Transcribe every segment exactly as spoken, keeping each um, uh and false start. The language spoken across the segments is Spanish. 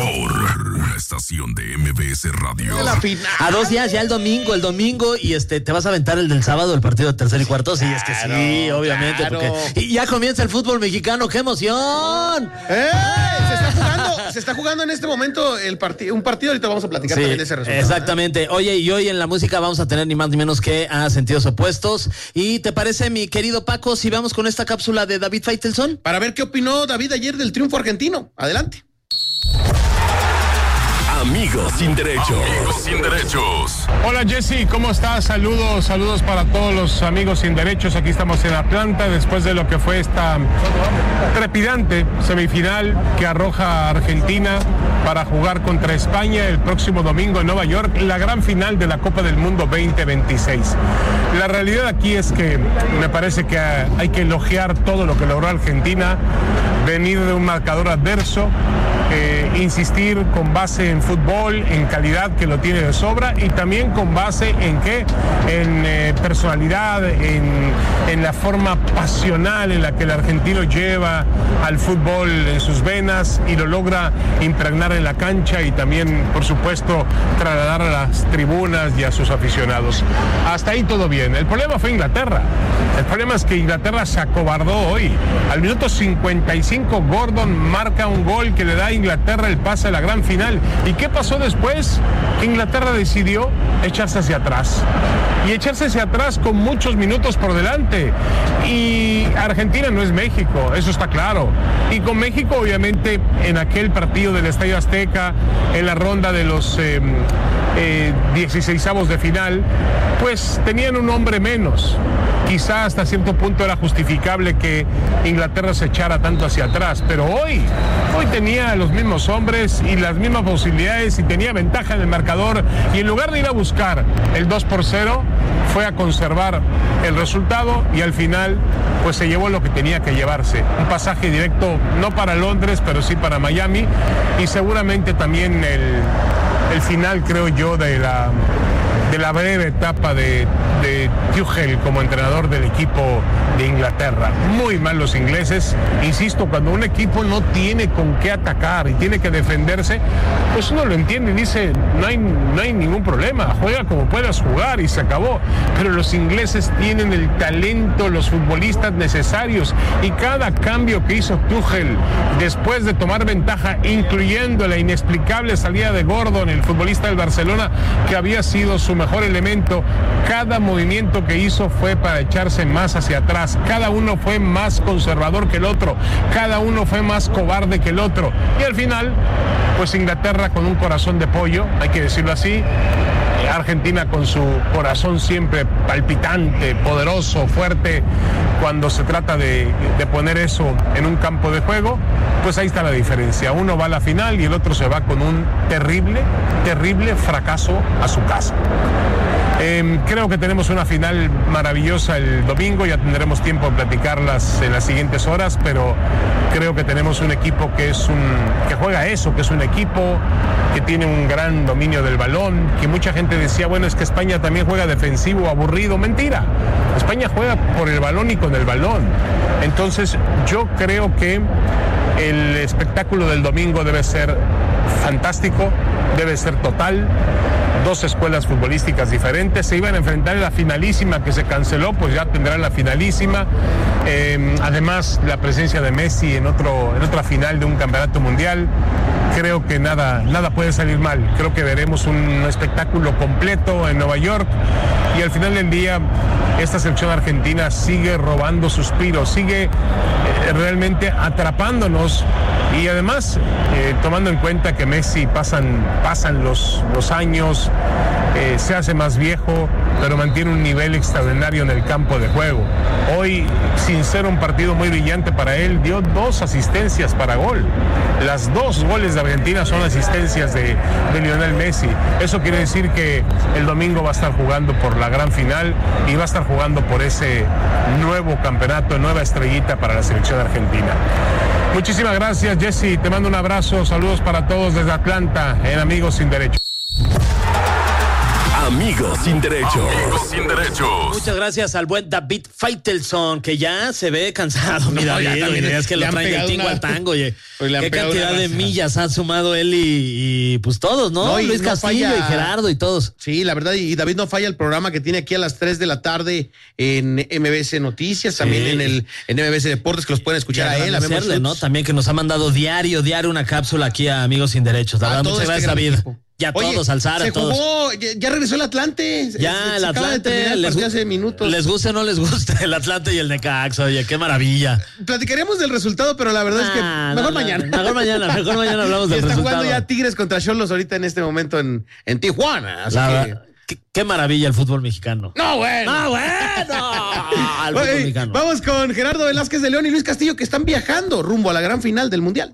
mejor estación de M B S Radio. A dos días ya el domingo, el domingo, y este, ¿te vas a aventar el del sábado, el partido de tercer y cuarto? Sí, es que sí, obviamente. Claro. Porque, y ya comienza el fútbol mexicano, ¡qué emoción! ¡Eh! Se está jugando, se está jugando en este momento el partido, un partido, ahorita vamos a platicar sí, también de ese resultado. Exactamente. ¿Eh? Oye, y hoy en la música vamos a tener ni más ni menos que a Sentidos Opuestos. ¿Y te parece, mi querido Paco, si vamos con esta cápsula de David Faitelson? Para ver qué opinó David ayer del triunfo argentino. Adelante. Amigos sin derechos. Amigos sin derechos. Hola Jesse, ¿cómo estás? Saludos, saludos para todos los amigos sin derechos. Aquí estamos en Atlanta después de lo que fue esta trepidante semifinal que arroja a Argentina para jugar contra España el próximo domingo en Nueva York, la gran final de la Copa del Mundo veinte veintiséis. La realidad aquí es que me parece que hay que elogiar todo lo que logró Argentina, venir de un marcador adverso, eh, insistir con base en fútbol, en calidad que lo tiene de sobra y también con base en qué, en eh, personalidad, en, en la forma pasional en la que el argentino lleva al fútbol en sus venas y lo logra impregnar en la cancha y también, por supuesto, trasladar a las tribunas y a sus aficionados. Hasta ahí todo bien. El problema fue Inglaterra. El problema es que Inglaterra se acobardó hoy. Al minuto cincuenta y cinco, Gordon marca un gol que le da a Inglaterra el pase a la gran final. ¿Y qué pasó después? Inglaterra decidió echarse hacia atrás. Y echarse hacia atrás con muchos minutos por delante. Y Argentina no es México, eso está claro. Y con México, obviamente, en aquel partido del Estadio Azteca, en la ronda de los eh, eh, dieciseisavos de final, pues tenían un hombre menos. Quizá hasta cierto punto era justificable que Inglaterra se echara tanto hacia atrás, pero hoy, hoy tenía los mismos hombres y las mismas posibilidades y tenía ventaja en el marcador y en lugar de ir a buscar el dos por cero, fue a conservar el resultado y al final pues se llevó lo que tenía que llevarse. Un pasaje directo no para Londres, pero sí para Miami y seguramente también el, el final, creo yo, de la... de la breve etapa de, de Tuchel como entrenador del equipo de Inglaterra. Muy mal los ingleses. Insisto, cuando un equipo no tiene con qué atacar y tiene que defenderse, pues uno lo entiende y dice, no hay, no hay ningún problema, juega como puedas jugar y se acabó. Pero los ingleses tienen el talento, los futbolistas necesarios y cada cambio que hizo Tuchel después de tomar ventaja, incluyendo la inexplicable salida de Gordon, el futbolista del Barcelona, que había sido su mejor elemento, cada movimiento que hizo fue para echarse más hacia atrás, cada uno fue más conservador que el otro, cada uno fue más cobarde que el otro y al final pues Inglaterra con un corazón de pollo, hay que decirlo así, Argentina con su corazón siempre palpitante, poderoso, fuerte, cuando se trata de, de poner eso en un campo de juego, pues ahí está la diferencia. Uno va a la final y el otro se va con un terrible, terrible fracaso a su casa. Eh, creo que tenemos una final maravillosa el domingo, ya tendremos tiempo de platicarlas en las siguientes horas, pero creo que tenemos un equipo que es un que juega eso, que es un equipo que tiene un gran dominio del balón, que mucha gente decía, bueno, es que España también juega defensivo, aburrido. Mentira, España juega por el balón y con el balón. Entonces yo creo que el espectáculo del domingo debe ser fantástico, debe ser total. Dos escuelas futbolísticas diferentes se iban a enfrentar en la finalísima que se canceló, pues ya tendrán la finalísima. Eh, además, la presencia de Messi en otro en otra final de un campeonato mundial. Creo que nada nada puede salir mal. Creo que veremos un espectáculo completo en Nueva York y al final del día esta selección argentina sigue robando suspiros, sigue eh, realmente atrapándonos y además eh, tomando en cuenta que Messi pasan pasan los los años, eh, se hace más viejo, pero mantiene un nivel extraordinario en el campo de juego. Hoy, sin ser un partido muy brillante para él, dio dos asistencias para gol. Las dos goles de Argentina son asistencias de, de Lionel Messi. Eso quiere decir que el domingo va a estar jugando por la gran final y va a estar jugando por ese nuevo campeonato, nueva estrellita para la selección argentina. Muchísimas gracias, Jesse. Te mando un abrazo. Saludos para todos desde Atlanta en Amigos Sin Derechos. Amigos sin derecho. Amigos sin derechos. Muchas gracias al buen David Faitelson, que ya se ve cansado. Mira, No, ya David, también es que lo le han traen del pegado tingo una- al tango, oye. Pues le han Qué pegado cantidad una de raza. millas han sumado él y, y pues todos, ¿no? No, y Luis no Castillo falla- y Gerardo y todos. Sí, la verdad, y David no falla el programa que tiene aquí a las tres de la tarde en M B S Noticias, también en el en M B S Deportes, que los pueden escuchar a él, a Memo agradecerle, Schutz. ¿no? También que nos ha mandado diario, diario una cápsula aquí a Amigos Sin Derechos. La A verdad, todo muchas este gracias, gran David. equipo. Y a Oye, todos, al Zara, se a todos. jugó, ya, ya regresó el Atlante. Se- Ya, se el acaba de Atlante, terminar el les, partido gu- hace minutos. les guste o no les guste el Atlante y el Necaxa, oye, qué maravilla. Platicaremos del resultado, pero la verdad es que Ah, mejor no, no, mañana. Mejor mañana, mejor mañana hablamos del Está resultado. jugando ya Tigres contra Xolos ahorita en este momento en, en Tijuana. Así La que... verdad, qué, qué maravilla el fútbol mexicano. No, bueno. ¡Ah, bueno! El fútbol Oye, mexicano. vamos con Gerardo Velázquez de León y Luis Castillo, que están viajando rumbo a la gran final del Mundial.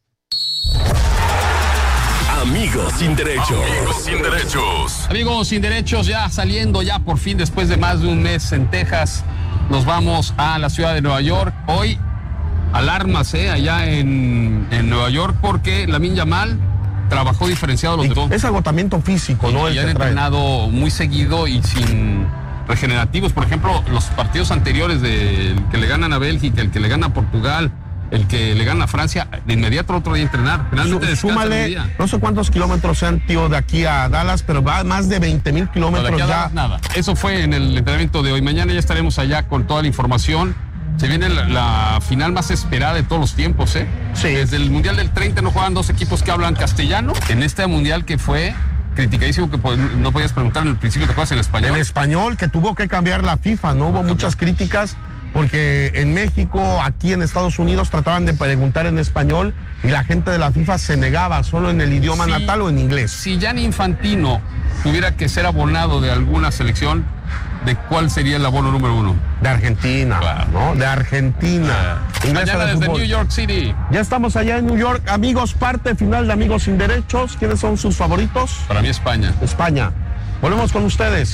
Amigos sin derecho. Amigos sin derechos. Amigos sin derechos, ya saliendo ya por fin después de más de un mes en Texas, nos vamos a la ciudad de Nueva York. Hoy alarmas eh, allá en, en Nueva York porque Lamine Yamal trabajó diferenciado los demás. Es agotamiento físico, ¿no? El Y han que trae. entrenado muy seguido y sin regenerativos. Por ejemplo, los partidos anteriores del que le ganan a Bélgica, el que le gana a Portugal, el que le gana a Francia, de inmediato el otro día a entrenar. Finalmente Sú- descansan un Súmale, día. no sé cuántos kilómetros sean, tío, de aquí a Dallas, pero va a más de veinte mil No, de kilómetros aquí a ya. Dallas, nada. Eso fue en el entrenamiento de hoy. Mañana ya estaremos allá con toda la información. Se viene la, la final más esperada de todos los tiempos, ¿eh? Sí. Desde el Mundial del treinta no juegan dos equipos que hablan castellano. En este Mundial que fue criticadísimo, que po- no podías preguntar en el principio, ¿te acuerdas en español? En español, que tuvo que cambiar la FIFA, ¿no? Hubo muchas críticas porque en México, aquí en Estados Unidos, trataban de preguntar en español y la gente de la FIFA se negaba solo en el idioma Sí. natal o en inglés. Si Gianni Infantino tuviera que ser abonado de alguna selección, ¿de cuál sería el abono número uno? De Argentina, Claro. ¿no? De Argentina. Inglesa Mañana de desde fútbol. New York City. Ya estamos allá en New York. Amigos, parte final de Amigos Sin Derechos. ¿Quiénes son sus favoritos? Para mí España. España. Volvemos con ustedes.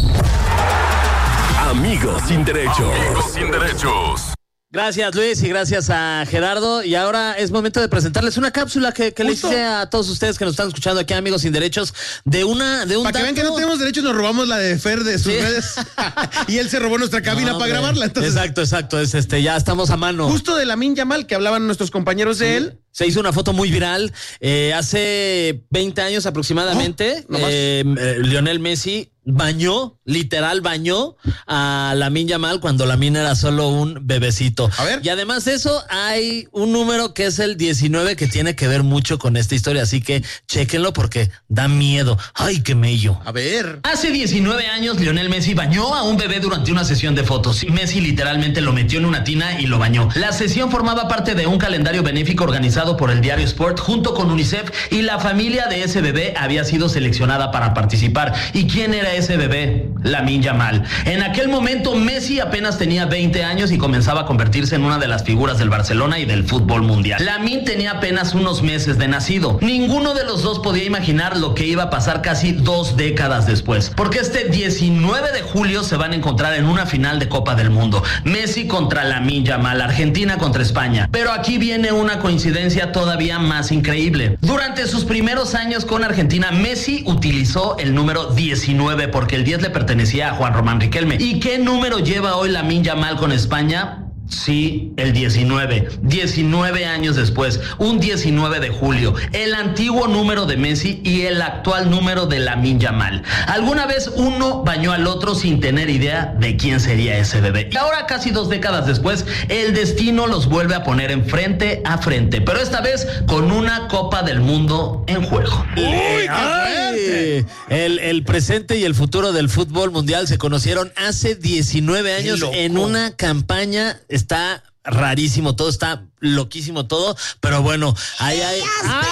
Amigos sin derecho. Amigos sin derechos. Gracias, Luis, y gracias a Gerardo. Y ahora es momento de presentarles una cápsula que, que le Justo. hice a todos ustedes que nos están escuchando aquí, Amigos Sin Derechos, de una de un Para que vean que no dato- tenemos derechos, nos robamos la de Fer de sus Sí. redes. Y él se robó nuestra cabina No, para hombre. grabarla. Entonces, Exacto, exacto. Es este, ya estamos a mano. justo de Lamine Yamal, que hablaban nuestros compañeros de él. Se hizo una foto muy viral eh, hace veinte años aproximadamente. Oh, no más. eh, eh, Lionel Messi bañó, literal bañó a Lamine Yamal cuando Lamine era solo un bebecito. A ver. Y además de eso, hay un número que es el diecinueve que tiene que ver mucho con esta historia, así que chéquenlo porque da miedo. Ay, qué mello. A ver. Hace diecinueve años, Lionel Messi bañó a un bebé durante una sesión de fotos. Y Messi literalmente lo metió en una tina y lo bañó. La sesión formaba parte de un calendario benéfico organizado por el diario Sport junto con UNICEF, y la familia de ese bebé había sido seleccionada para participar. ¿Y quién era ese bebé? Lamine Yamal. En aquel momento, Messi apenas tenía veinte años y comenzaba a convertirse en una de las figuras del Barcelona y del fútbol mundial. Lamine tenía apenas unos meses de nacido. Ninguno de los dos podía imaginar lo que iba a pasar casi dos décadas después, porque este diecinueve de julio se van a encontrar en una final de Copa del Mundo. Messi contra Lamine Yamal, Argentina contra España. Pero aquí viene una coincidencia todavía más increíble. Durante sus primeros años con Argentina, Messi utilizó el número diecinueve porque el diez le pertenecía a Juan Román Riquelme. ¿Y qué número lleva hoy Lamine Yamal con España? Sí, el diecinueve. diecinueve años después, un diecinueve de julio, el antiguo número de Messi y el actual número de Lamine Yamal. Alguna vez uno bañó al otro sin tener idea de quién sería ese bebé. Y ahora, casi dos décadas después, el destino los vuelve a poner en frente a frente, pero esta vez con una Copa del Mundo en juego. ¡Uy, qué fuerte! El, el presente y el futuro del fútbol mundial se conocieron hace diecinueve años loco. en una campaña. Está rarísimo todo, está loquísimo todo, pero bueno, ahí hay...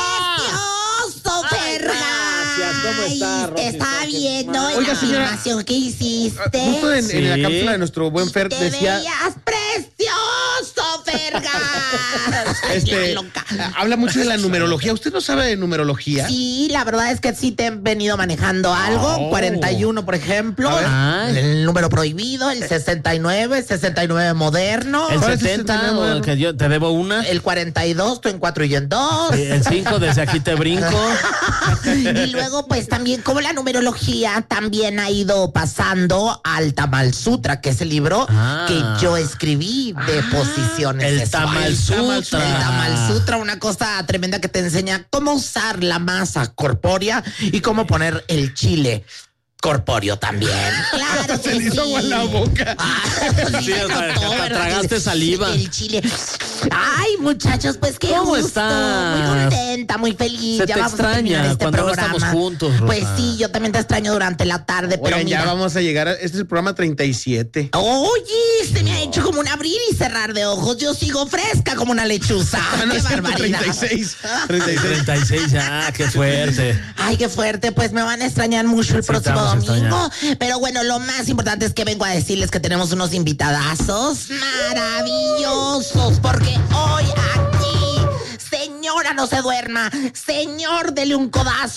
¡Precioso, Fergay! gracias. ¿Cómo está, Rosy? Te estaba viendo Oiga, la señora. animación que hiciste. Justo en, en Sí. la cápsula de nuestro buen Fer Te decía... veías precioso, Fergay. Este, loca. habla mucho de la numerología. ¿Usted no sabe de numerología? Sí, la verdad es que sí te he venido manejando algo. Oh. cuarenta y uno, por ejemplo. A ver. El número prohibido, el sesenta y nueve, sesenta y nueve moderno. El ¿Cuál es setenta, sesenta y nueve? o que yo te debo una. El cuarenta y dos, tú en cuatro y yo en dos. El cinco, desde aquí te brinco. Y luego, pues también, como la numerología también ha ido pasando al Tamal Sutra, que es el libro Ah. que yo escribí de posiciones El sexuales. Tamal Sutra. El Tamal Sutra, una cosa tremenda que te enseña cómo usar la masa corpórea y cómo poner el chile corpóreo también. Claro Se que le hizo sí. agua en la boca. Ah, Sí, me hasta- encantó, hasta ¿verdad? tragaste El- saliva. El chile. Ay, muchachos, pues qué ¿Cómo gusto. estás? Muy contenta, muy feliz. Se ya te vamos a terminar extraña este cuando no programa. estamos juntos, Rosa. Pues sí, yo también te extraño durante la tarde, pero Oigan, mira. ya vamos a llegar a... Este es el programa treinta y siete. Oye, se me ha hecho como un abrir y cerrar de ojos. Yo sigo fresca como una lechuza. Ah, no, ¡Qué es cierto, barbaridad! treinta y seis. treinta y seis. treinta y seis ya, qué fuerte. Ay, qué fuerte, pues me van a extrañar mucho el Sí, te próximo vamos a domingo. Pero bueno, lo más importante es que vengo a decirles que tenemos unos invitadazos maravillosos, porque hoy aquí, señora, no se duerma, señor, dele un codazo